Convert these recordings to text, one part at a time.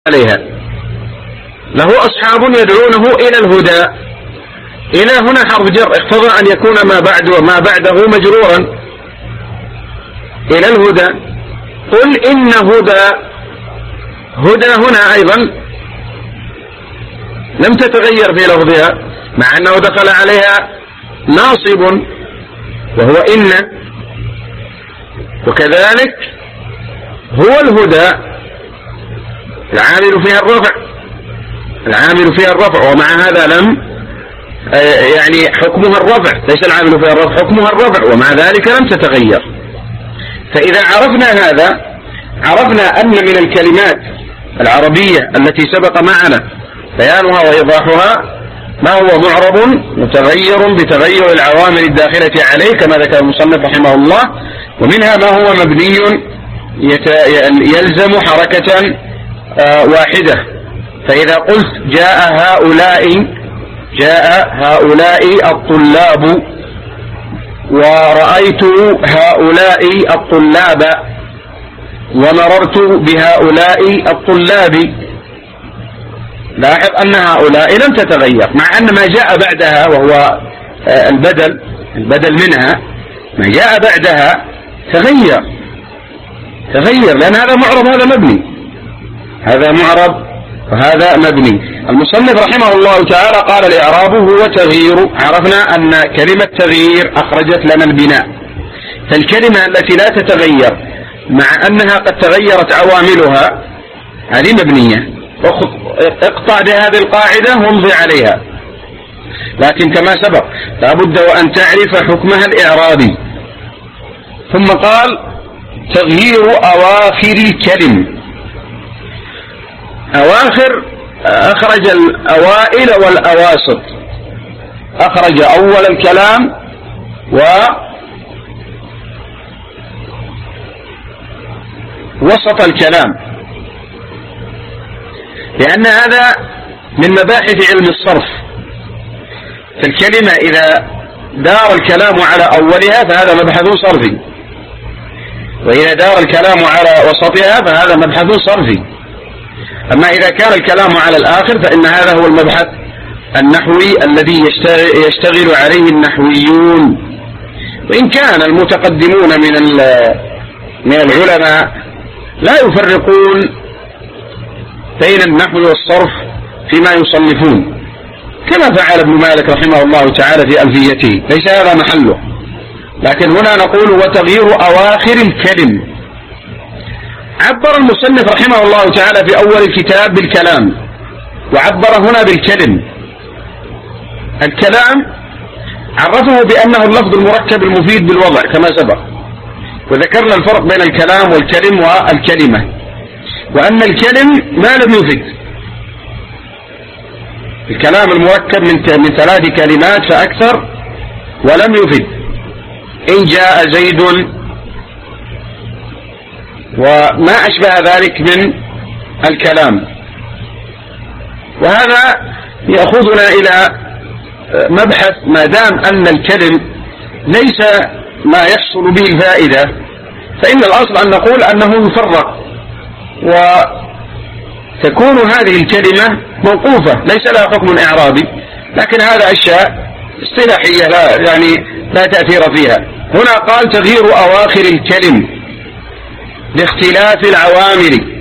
عليها، له أصحاب يدعونه إلى الهدى. إلى هنا حرف جر اقتضى أن يكون ما بعده مجرورا. إلى الهدى. قل إن هدى هنا أيضا لم تتغير في لفظها، مع أنه دخل عليها ناصب وهو إن، وكذلك هو الهدى العامل فيها الرفع، ومع هذا لم يعني حكمها الرفع، ليس العامل فيها الرفع، حكمها الرفع، ومع ذلك لم تتغير. فإذا عرفنا هذا عرفنا أن من الكلمات العربية التي سبق معنا بيانها وإيضاحها ما هو معرب متغير بتغير العوامل الداخلة عليه كما ذكر المصنف رحمه الله، ومنها ما هو مبني يلزم حركة واحدة. فإذا قلت جاء هؤلاء الطلاب، ورأيت هؤلاء الطلاب، ومررت بهؤلاء الطلاب، لاحظ أن هؤلاء لم تتغير، مع أن ما جاء بعدها وهو البدل منها ما جاء بعدها تغير، لأن هذا معرب هذا معرب وهذا مبني. المصنف رحمه الله تعالى قال الإعراب هو تغيير. عرفنا أن كلمة تغيير أخرجت لنا البناء، فالكلمة التي لا تتغير مع أنها قد تغيرت عواملها هذه مبنية، اقطع بهذه القاعدة وامضي عليها. لكن كما سبق لا بد وأن تعرف حكمها الإعرابي. ثم قال تغيير أواخر الكلم. أواخر أخرج الأوائل والأواسط، أخرج أول الكلام ووسط الكلام، لأن هذا من مباحث علم الصرف. فالكلمة إذا دار الكلام على أولها فهذا مبحث صرفي، وإذا دار الكلام على وسطها فهذا مبحث صرفي. أما إذا كان الكلام على الآخر فإن هذا هو المبحث النحوي الذي يشتغل عليه النحويون. وإن كان المتقدمون من العلماء لا يفرقون بين النحو والصرف فيما يصنفون، كما فعل ابن مالك رحمه الله تعالى في ألفيته، ليس هذا محله. لكن هنا نقول وتغيير أواخر الكلم. عبر المصنف رحمه الله تعالى في أول الكتاب بالكلام، وعبر هنا بالكلم. الكلام عرفه بأنه اللفظ المركب المفيد بالوضع كما سبق، وذكرنا الفرق بين الكلام والكلم والكلمة، وأن الكلم ما لم يفيد. الكلام المركب من 3 كلمات فأكثر ولم يفيد. إن جاء زيد وما أشبه ذلك من الكلام. وهذا يأخذنا إلى مبحث ما دام أن الكلم ليس ما يحصل به الفائدة، فإن الأصل أن نقول أنه يفرق، وتكون هذه الكلمة موقوفة ليس لها حكم إعرابي، لكن هذا أشياء اصطلاحية لا تأثير فيها. هنا قال تغيير أواخر الكلم لاختلاف العوامل.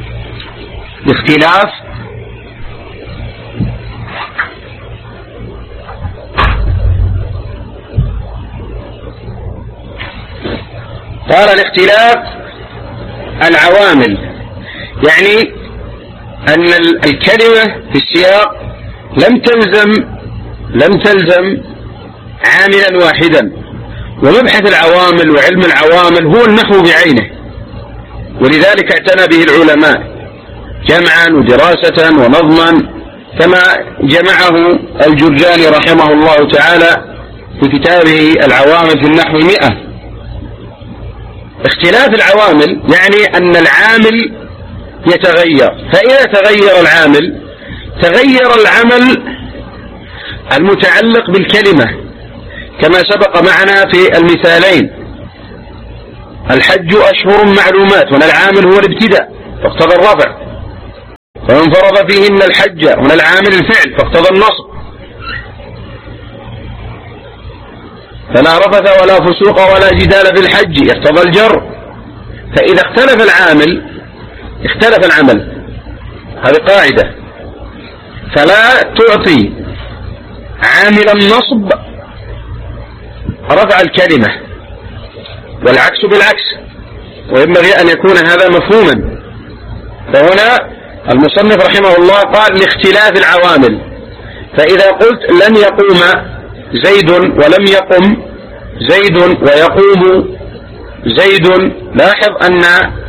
قال لاختلاف العوامل، يعني أن الكلمة في السياق لم تلزم عاملا واحدا. ومبحث العوامل وعلم العوامل هو النحو بعينه، ولذلك اعتنى به العلماء جمعا ودراسة ونظما، كما جمعه الجرجاني رحمه الله تعالى في كتابه العوامل في النحو 100. اختلاف العوامل يعني أن العامل يتغير، فإذا تغير العامل تغير العمل المتعلق بالكلمة، كما سبق معنا في المثالين. الحج أشهر معلومات، وأن العامل هو الابتداء فاقتضى الرفع. ومن فرض فيهن الحج، هنا العامل الفعل فاقتضى النصب، فلا رفث ولا فسوق ولا جدال في الحج يقتضى الجر. فإذا اختلف العامل اختلف العمل، هذه قاعدة، فلا تعطي عامل النصب رفع الكلمة، والعكس بالعكس، وينبغي أن يكون هذا مفهوما. فهنا المصنف رحمه الله قال لاختلاف العوامل، فإذا قلت لن يقوم زيد ولم يقم زيد ويقوم زيد، لاحظ أن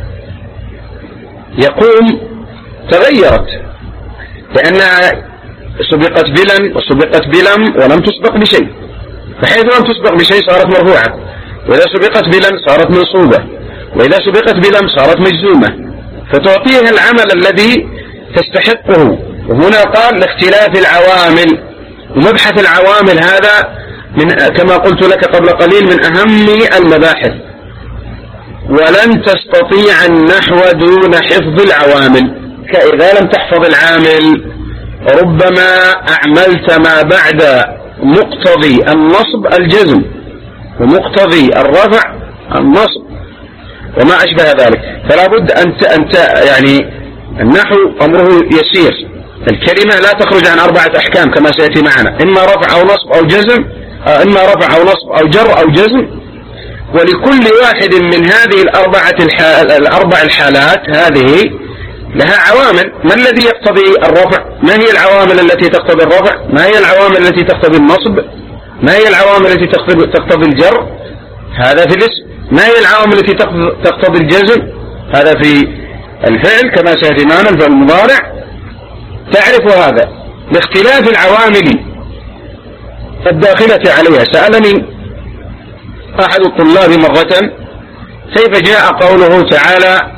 يقوم تغيرت لأنها سبقت بلن وسبقت بلم ولم تسبق بشيء، فحيث لم تسبق بشيء صارت مرفوعة، وإذا سبقت بلن صارت منصوبة، وإذا سبقت بلم صارت مجزومة، فتعطيها العمل الذي تستحقه. وهنا قال لاختلاف العوامل، ومبحث العوامل هذا من كما قلت لك قبل قليل من أهم المباحث، ولن تستطيع النحو دون حفظ العوامل. إذا لم تحفظ العامل ربما أعملت ما بعد مقتضي النصب الجزم، ومقتضي الرفع النصب وما أشبه ذلك. فلا بد أن يعني النحو أمره يسير، الكلمة لا تخرج عن 4 أحكام كما سيأتي معنا، إما رفع أو نصب أو جزم، إما رفع أو نصب أو جر أو جزم، ولكل واحد من هذه الأربع الحالات هذه لها عوامل. ما الذي يقتضي الرفع؟ ما هي العوامل التي تقتضي الرفع؟ ما هي العوامل التي تقتضي النصب؟ ما هي العوامل التي تقتضي الجر؟ هذا في الاسم. ما هي العوامل التي تقتضي الجزم؟ هذا في الفعل كما سيأتي معنا الفعل المضارع. تعرف هذا لاختلاف العوامل الداخلة عليها. سألني أحد الطلاب مرة كيف جاء قوله تعالى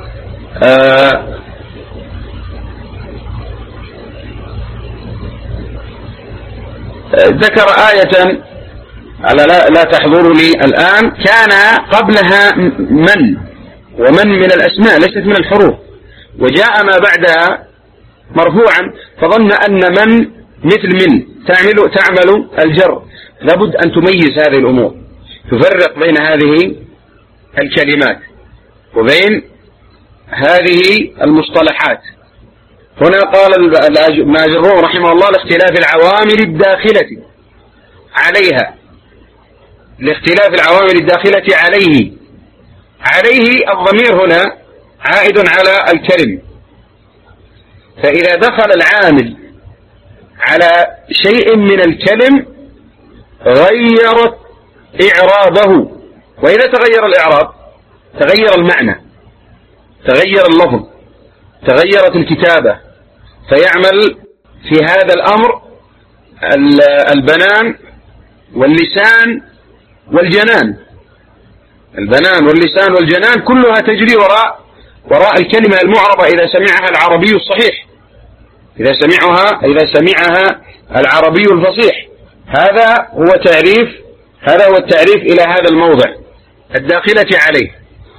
ذكر آية على لا تحضر لي الآن، كان قبلها من، ومن من الأسماء ليست من الحروف، وجاء ما بعدها مرفوعا، فظن أن من مثل من تعمل الجر. لابد أن تميز هذه الأمور، تفرق بين هذه الكلمات وبين هذه المصطلحات. هنا قال الماجرون رحمه الله لاختلاف العوامل الداخلة عليها، لاختلاف العوامل الداخلة عليه. عليه الضمير هنا عائد على الكلم، فإذا دخل العامل على شيء من الكلم غيرت إعرابه، وإذا تغير الإعراب تغير المعنى، تغير اللفظ، تغيرت الكتابة، فيعمل في هذا الأمر البنان واللسان والجنان. البنان واللسان والجنان كلها تجري وراء الكلمة المعربة إذا سمعها العربي الصحيح، إذا سمعها العربي الفصيح. هذا هو التعريف إلى هذا الموضع الداخلة عليه.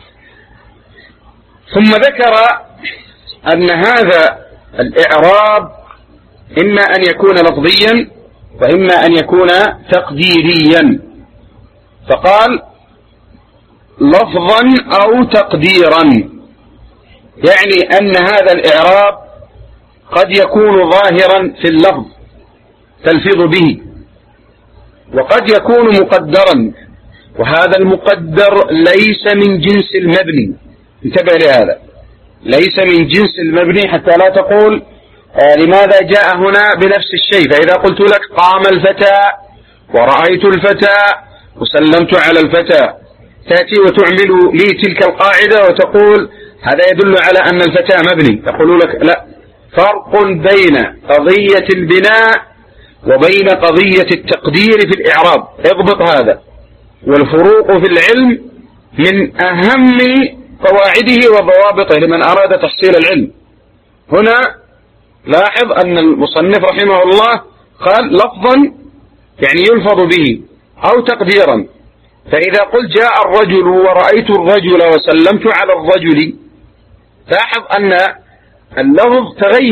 ثم ذكر أن هذا الإعراب إما أن يكون لفظيا وإما أن يكون تقديريا، فقال لفظا أو تقديرا، يعني أن هذا الإعراب قد يكون ظاهرا في اللفظ تلفظ به، وقد يكون مقدرا، وهذا المقدر ليس من جنس المبني. انتبه لهذا، ليس من جنس المبني، حتى لا تقول لماذا جاء هنا بنفس الشيء. فإذا قلت لك قام الفتى ورأيت الفتى وسلمت على الفتى، تأتي وتعمل لي تلك القاعدة وتقول هذا يدل على أن الفتى مبني. تقول لك لا، فرق بين قضية البناء وبين قضية التقدير في الإعراب. اضبط هذا، والفروق في العلم من أهم قواعده وضوابطه لمن أراد تحصيل العلم. هنا لاحظ أن المصنف رحمه الله قال لفظا يعني يلفظ به، أو تقديرا. فإذا قلت جاء الرجل ورأيت الرجل وسلمت على الرجل، لاحظ أن اللفظ تغير.